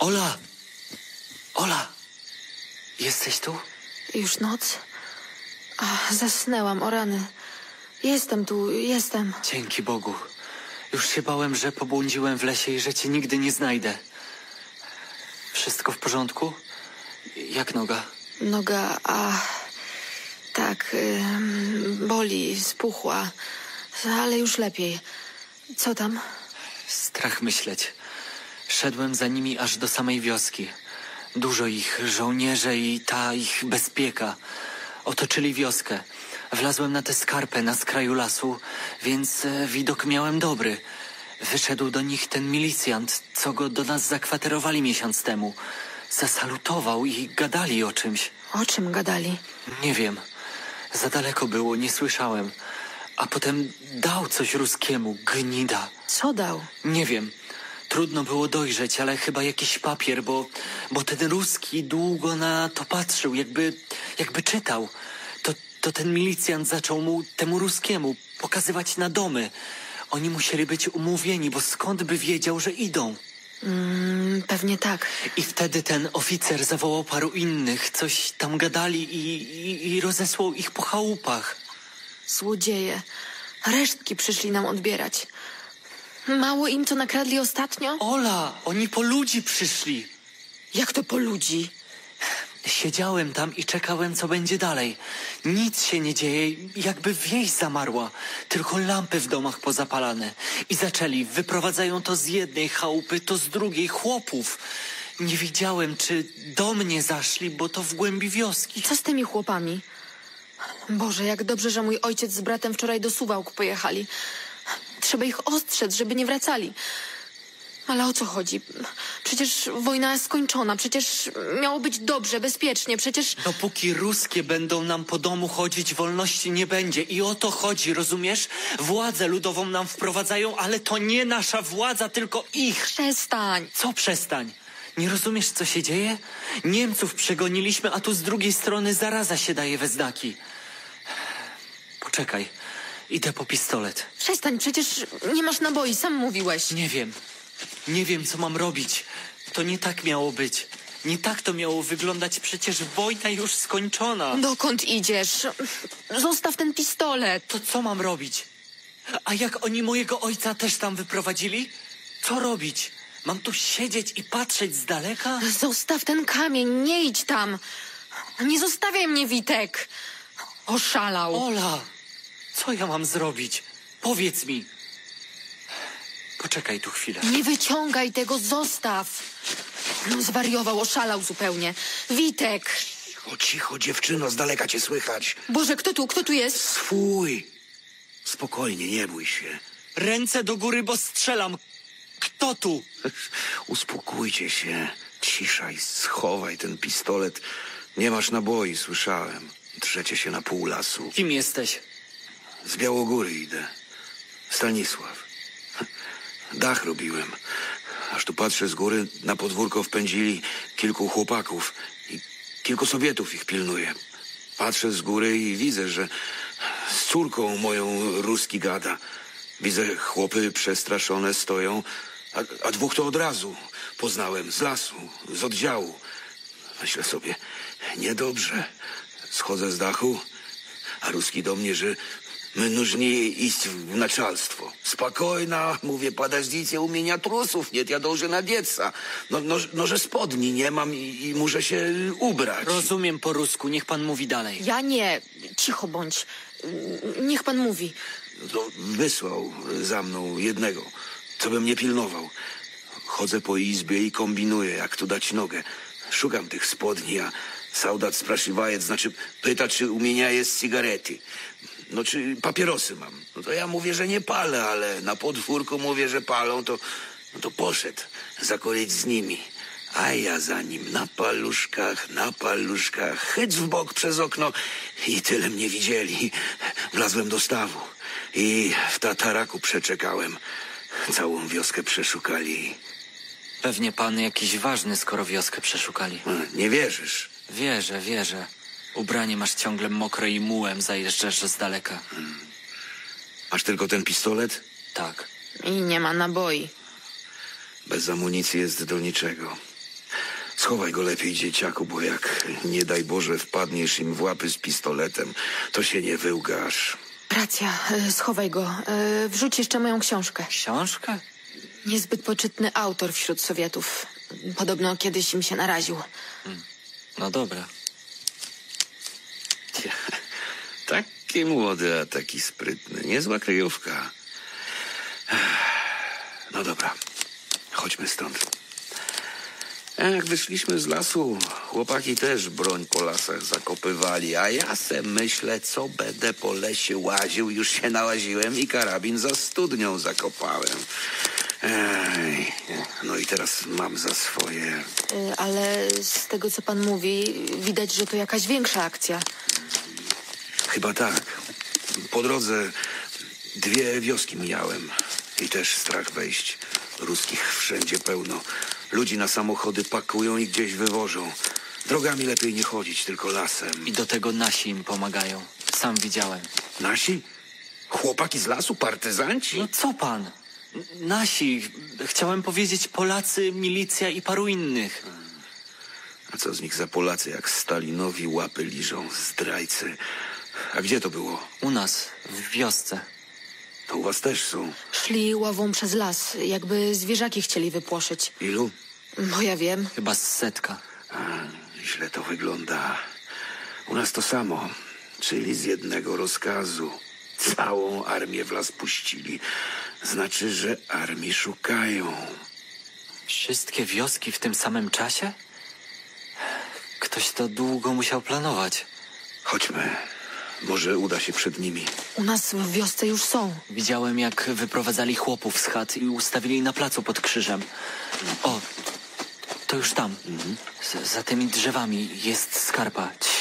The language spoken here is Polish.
Ola! Ola! Jesteś tu? Już noc? Zasnęłam, o rany. Jestem tu, jestem. Dzięki Bogu. Już się bałem, że pobłądziłem w lesie i że cię nigdy nie znajdę. Wszystko w porządku? Jak noga? Noga, tak, boli, spuchła, ale już lepiej. Co tam? Strach myśleć. Szedłem za nimi aż do samej wioski. Dużo ich, żołnierze i ta ich bezpieka. Otoczyli wioskę. Wlazłem na tę skarpę na skraju lasu, więc widok miałem dobry. Wyszedł do nich ten milicjant, co go do nas zakwaterowali miesiąc temu. Zasalutował i gadali o czymś. O czym gadali? Nie wiem. Za daleko było, nie słyszałem. A potem dał coś Ruskiemu, gnida. Co dał? Nie wiem. Trudno było dojrzeć, ale chyba jakiś papier, bo ten Ruski długo na to patrzył, jakby czytał. To ten milicjant zaczął temu Ruskiemu pokazywać na domy. Oni musieli być umówieni, bo skąd by wiedział, że idą? Pewnie tak. I wtedy ten oficer zawołał paru innych, coś tam gadali i rozesłał ich po chałupach. Złodzieje. Resztki przyszli nam odbierać. Mało im, co nakradli ostatnio? Ola, oni po ludzi przyszli. Jak to po ludzi? Siedziałem tam i czekałem, co będzie dalej. Nic się nie dzieje, jakby wieś zamarła. Tylko lampy w domach pozapalane. I zaczęli, wyprowadzają to z jednej chałupy, to z drugiej, chłopów. Nie wiedziałem, czy do mnie zaszli, bo to w głębi wioski. Co z tymi chłopami? Boże, jak dobrze, że mój ojciec z bratem wczoraj do Suwałk pojechali. Trzeba ich ostrzec, żeby nie wracali. Ale o co chodzi? Przecież wojna jest skończona. Przecież miało być dobrze, bezpiecznie. Przecież... Dopóki Ruskie będą nam po domu chodzić, wolności nie będzie. I o to chodzi, rozumiesz? Władzę ludową nam wprowadzają, ale to nie nasza władza, tylko ich. Przestań. Co przestań? Nie rozumiesz, co się dzieje? Niemców przegoniliśmy, a tu z drugiej strony zaraza się daje we znaki. Poczekaj, idę po pistolet. Przestań, przecież nie masz naboi, sam mówiłeś. Nie wiem, co mam robić. To nie tak miało być. Nie tak to miało wyglądać. Przecież wojna już skończona. Dokąd idziesz? Zostaw ten pistolet. To co mam robić? A jak oni mojego ojca też tam wyprowadzili? Co robić? Mam tu siedzieć i patrzeć z daleka? Zostaw ten kamień, nie idź tam. Nie zostawiaj mnie, Witek. Oszalał. Ola, co ja mam zrobić? Powiedz mi. Poczekaj tu chwilę. Nie wyciągaj tego, zostaw. No, zwariował, oszalał zupełnie. Witek. Cicho, dziewczyno, z daleka cię słychać. Boże, kto tu jest? Swój. Spokojnie, nie bój się. Ręce do góry, bo strzelam. Kto tu? Uspokójcie się. Cisza i schowaj ten pistolet. Nie masz naboi, słyszałem. Drzecie się na pół lasu. Kim jesteś? Z Białogóry idę. Stanisław. Dach robiłem. Aż tu patrzę z góry, na podwórko wpędzili kilku chłopaków i kilku Sowietów ich pilnuje. Patrzę z góry i widzę, że z córką moją Ruski gada. Widzę, chłopy przestraszone stoją, a dwóch to od razu poznałem z lasu, z oddziału. Myślę sobie, niedobrze. Schodzę z dachu, a Ruski do mnie, że my нужны iść w начальство. Spokojna, mówię, подождите, u меня trusów nie, ja должен одеться. No, że spodni nie mam i muszę się ubrać. Rozumiem po rusku, niech pan mówi dalej. Ja nie. Cicho bądź. Niech pan mówi. To wysłał za mną jednego, co by mnie pilnował. Chodzę po izbie i kombinuję, jak tu dać nogę. Szukam tych spodni, a soldat spрашивает, znaczy pyta, czy u mnie jest cigarety. No, czy papierosy mam. No to ja mówię, że nie palę, ale na podwórku mówię, że palą, to poszedł zakurić z nimi. A ja za nim na paluszkach, chyć w bok przez okno i tyle mnie widzieli. Wlazłem do stawu i w tataraku przeczekałem. Całą wioskę przeszukali. Pewnie pan jakiś ważny, skoro wioskę przeszukali. Nie wierzysz? Wierzę. Ubranie masz ciągle mokre i mułem zajeżdżasz z daleka. Masz tylko ten pistolet? Tak. I nie ma naboi. Bez amunicji jest do niczego. Schowaj go lepiej, dzieciaku, bo jak nie daj Boże wpadniesz im w łapy z pistoletem, to się nie wyłgasz. Racja, schowaj go. Wrzuć jeszcze moją książkę. Książkę? Niezbyt poczytny autor wśród Sowietów. Podobno kiedyś im się naraził. No dobra. Taki młody, a taki sprytny. Niezła kryjówka. No dobra, chodźmy stąd. Jak wyszliśmy z lasu, chłopaki też broń po lasach zakopywali, a ja se myślę, co będę po lesie łaził. Już się nałaziłem i karabin za studnią zakopałem. Ej, no i teraz mam za swoje. Ale z tego, co pan mówi, widać, że to jakaś większa akcja. Chyba tak. Po drodze 2 wioski mijałem i też strach wejść. Ruskich wszędzie pełno. Ludzi na samochody pakują i gdzieś wywożą. Drogami lepiej nie chodzić, tylko lasem. I do tego nasi im pomagają. Sam widziałem. Nasi? Chłopaki z lasu? Partyzanci? No co pan? Nasi. Chciałem powiedzieć Polacy, milicja i paru innych. A co z nich za Polacy, jak Stalinowi łapy liżą, zdrajcy? A gdzie to było? U nas, w wiosce. To u was też są. Szli łową przez las, jakby zwierzaki chcieli wypłoszyć. Ilu? Bo ja wiem. Chyba z 100. Źle to wygląda. U nas to samo, czyli z jednego rozkazu. Całą armię w las puścili. Znaczy, że armii szukają. Wszystkie wioski w tym samym czasie? Ktoś to długo musiał planować. Chodźmy. Może uda się przed nimi. U nas w wiosce już są. Widziałem, jak wyprowadzali chłopów z chat i ustawili na placu pod krzyżem. O, to już tam. Za tymi drzewami jest skarpa.